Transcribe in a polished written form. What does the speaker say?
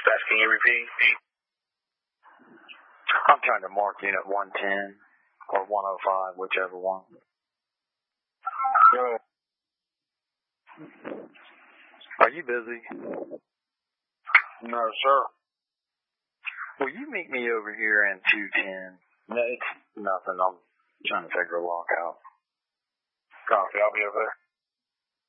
Dispatch, can you repeat? I'm trying to mark unit 110 or 105, whichever one. Good. Are you busy? No, sir. Will you meet me over here in 210? No, it's nothing. I'm trying to figure a lock out. Copy. I'll be over there.